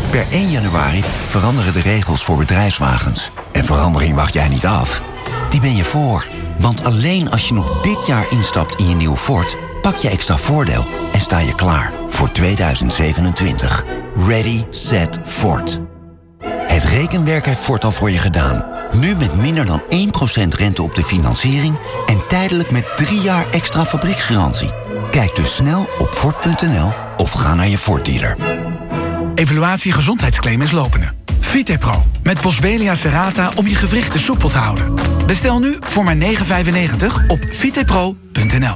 Per 1 januari veranderen de regels voor bedrijfswagens. En verandering wacht jij niet af. Die ben je voor. Want alleen als je nog dit jaar instapt in je nieuwe Ford, pak je extra voordeel en sta je klaar voor 2027. Ready, set, Ford. Het rekenwerk heeft Ford al voor je gedaan. Nu met minder dan 1% rente op de financiering en tijdelijk met 3 jaar extra fabrieksgarantie. Kijk dus snel op Ford.nl of ga naar je Ford-dealer. Evaluatie gezondheidsclaim is lopende. Vitepro met Boswellia serrata om je gewrichten soepel te houden. Bestel nu voor maar €9,95 op vitepro.nl.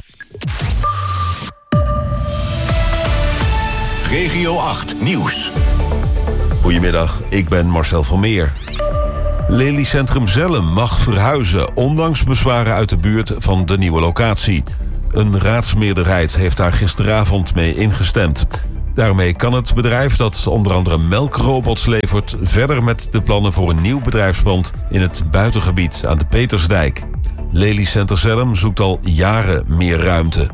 Regio 8 Nieuws. Goedemiddag, ik ben Marcel van Meer. Lelycentrum Zelhem mag verhuizen, ondanks bezwaren uit de buurt van de nieuwe locatie. Een raadsmeerderheid heeft daar gisteravond mee ingestemd. Daarmee kan het bedrijf dat onder andere melkrobots levert verder met de plannen voor een nieuw bedrijfspand in het buitengebied aan de Petersdijk. Lelycentrum Zelhem zoekt al jaren meer ruimte.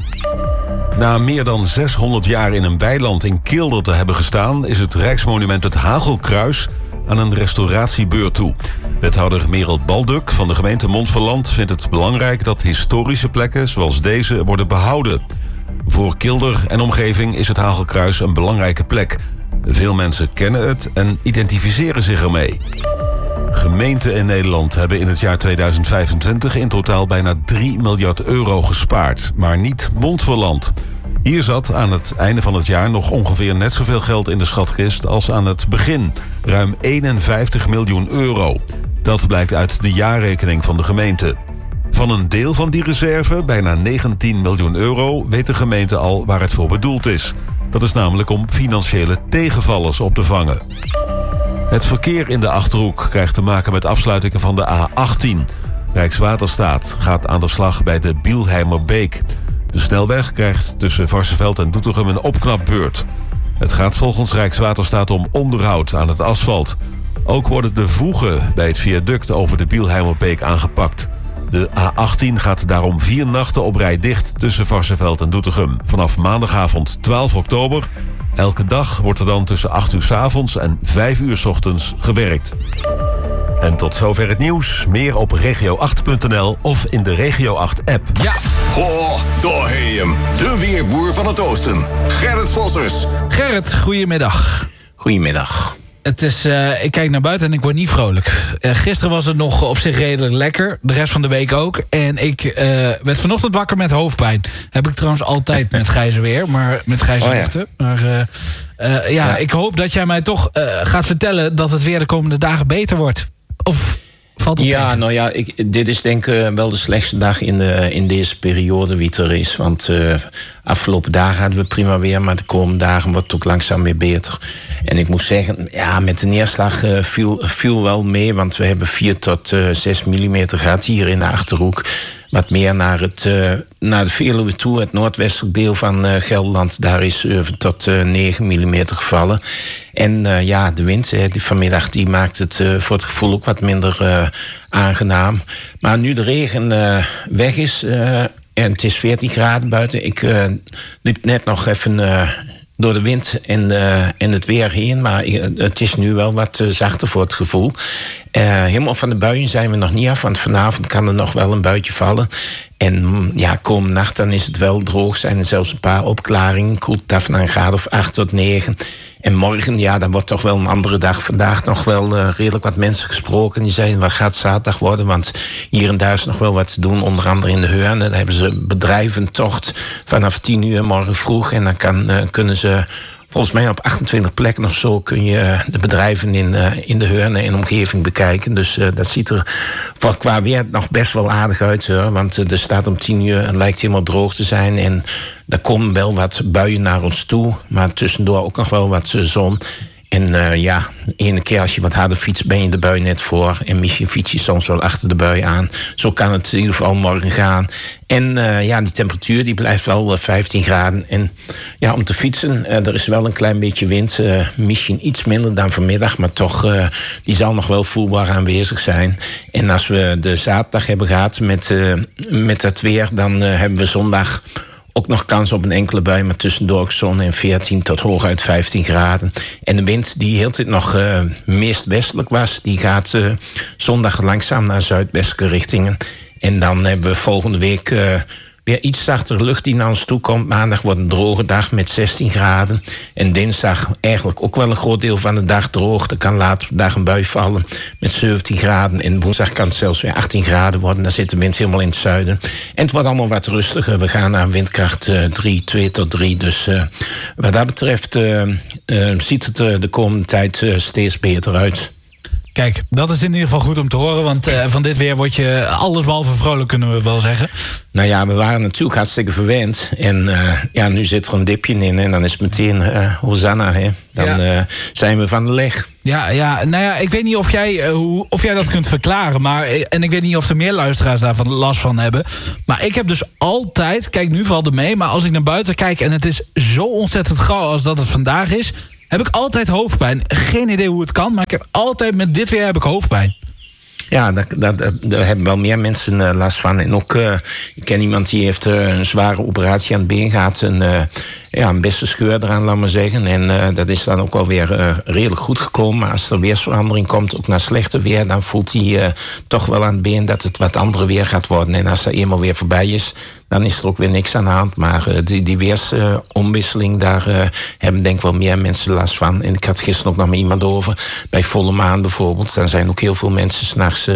Na meer dan 600 jaar in een weiland in Kilder te hebben gestaan, is het Rijksmonument het Hagelkruis aan een restauratiebeurt toe. Wethouder Merel Balduk van de gemeente Montferland vindt het belangrijk dat historische plekken zoals deze worden behouden. Voor Kilder en omgeving is het Hagelkruis een belangrijke plek. Veel mensen kennen het en identificeren zich ermee. Gemeenten in Nederland hebben in het jaar 2025 in totaal bijna €3 miljard gespaard, maar niet Montferland. Hier zat aan het einde van het jaar nog ongeveer net zoveel geld in de schatkist als aan het begin. Ruim €51 miljoen. Dat blijkt uit de jaarrekening van de gemeente. Van een deel van die reserve, bijna €19 miljoen, weet de gemeente al waar het voor bedoeld is. Dat is namelijk om financiële tegenvallers op te vangen. Het verkeer in de Achterhoek krijgt te maken met afsluitingen van de A18. Rijkswaterstaat gaat aan de slag bij de Bielheimerbeek. De snelweg krijgt tussen Varsseveld en Doetinchem een opknapbeurt. Het gaat volgens Rijkswaterstaat om onderhoud aan het asfalt. Ook worden de voegen bij het viaduct over de Bielheimerbeek aangepakt. De A18 gaat daarom 4 nachten op rij dicht tussen Varsseveld en Doetinchem. Vanaf maandagavond 12 oktober. Elke dag wordt er dan tussen 8 uur 's avonds en 5 uur 's ochtends gewerkt. En tot zover het nieuws. Meer op regio8.nl of in de Regio 8-app. Ja. Ho, daar heet hem. De weerboer van het oosten. Gerrit Vossers. Gerrit, goedemiddag. Goedemiddag. Het is, ik kijk naar buiten en ik word niet vrolijk. Gisteren was het nog op zich redelijk lekker. De rest van de week ook. En ik werd vanochtend wakker met hoofdpijn. Heb ik trouwens altijd met grijze weer. Maar met grijze lichten. Maar ik hoop dat jij mij toch gaat vertellen dat het weer de komende dagen beter wordt. Of valt het tegen? Nou ja, dit is denk ik wel de slechtste dag in deze periode wie er is. Want afgelopen dagen hadden we prima weer, maar de komende dagen wordt het ook langzaam weer beter. En ik moet zeggen, ja, met de neerslag viel wel mee, want we hebben 4 tot 6 millimeter gehad hier in de Achterhoek. Wat meer naar de Veluwe toe, het noordwestelijk deel van Gelderland. Daar is 7 tot 9 millimeter gevallen. En de wind die vanmiddag die maakt het voor het gevoel ook wat minder aangenaam. Maar nu de regen weg is en het is 14 graden buiten. Ik liep net nog even door de wind en het weer heen. Maar het is nu wel wat zachter voor het gevoel. Helemaal van de buien zijn we nog niet af. Want vanavond kan er nog wel een buitje vallen. En ja, komende nacht dan is het wel droog. Zijn er zelfs een paar opklaringen. Koelt het af naar een graad of 8 tot 9. En morgen, ja, dan wordt toch wel een andere dag. Vandaag nog wel redelijk wat mensen gesproken. Die zeiden, wat gaat zaterdag worden? Want hier en daar is nog wel wat te doen. Onder andere in de Heurne. Dan hebben ze bedrijventocht vanaf 10 uur morgen vroeg. En dan kunnen ze, volgens mij op 28 plekken of zo, kun je de bedrijven in de Heurne en omgeving bekijken. Dus dat ziet er qua weer nog best wel aardig uit. Want er staat om 10 uur en lijkt helemaal droog te zijn. En er komen wel wat buien naar ons toe. Maar tussendoor ook nog wel wat zon. En de ene keer als je wat harder fietst, ben je de bui net voor. En misschien fiets je soms wel achter de bui aan. Zo kan het in ieder geval morgen gaan. En de temperatuur die blijft wel 15 graden. En ja, om te fietsen, er is wel een klein beetje wind. Misschien iets minder dan vanmiddag, maar toch, die zal nog wel voelbaar aanwezig zijn. En als we de zaterdag hebben gehad met het weer, dan hebben we zondag Ook nog kans op een enkele bui, maar tussendoor ook zon en 14 tot hooguit 15 graden. En de wind die heel tijd nog meest westelijk was, die gaat zondag langzaam naar zuidwestelijke richtingen. En dan hebben we volgende week weer iets zachtere lucht die naar ons toe komt. Maandag wordt een droge dag met 16 graden. En dinsdag eigenlijk ook wel een groot deel van de dag droog. Er kan later op de dag een bui vallen met 17 graden. En woensdag kan het zelfs weer 18 graden worden. Dan zit de wind helemaal in het zuiden. En het wordt allemaal wat rustiger. We gaan naar windkracht 2 tot 3. Dus wat dat betreft ziet het de komende tijd steeds beter uit. Kijk, dat is in ieder geval goed om te horen. Want van dit weer word je allesbehalve vrolijk, kunnen we wel zeggen. Nou ja, we waren natuurlijk hartstikke verwend. En nu zit er een dipje in. En dan is het meteen Hosanna, hè. Dan zijn we van de leg. Ja, nou ja, ik weet niet of jij dat kunt verklaren. En ik weet niet of er meer luisteraars daar last van hebben. Maar ik heb dus altijd, kijk, nu valt het mee. Maar als ik naar buiten kijk en het is zo ontzettend grauw als dat het vandaag is, heb ik altijd hoofdpijn. Geen idee hoe het kan, maar ik heb altijd met dit weer heb ik hoofdpijn. Ja, daar hebben wel meer mensen last van. En ook, ik ken iemand die heeft een zware operatie aan het been gehad. Een beste scheur eraan, laat maar zeggen. En dat is dan ook wel weer redelijk goed gekomen. Maar als er weersverandering komt, ook naar slechte weer, dan voelt hij toch wel aan het been dat het wat andere weer gaat worden. En als dat eenmaal weer voorbij is, dan is er ook weer niks aan de hand. Maar die weersomwisseling, daar hebben denk ik wel meer mensen last van. En ik had gisteren ook nog met iemand over. Bij volle maan bijvoorbeeld, dan zijn ook heel veel mensen 's nachts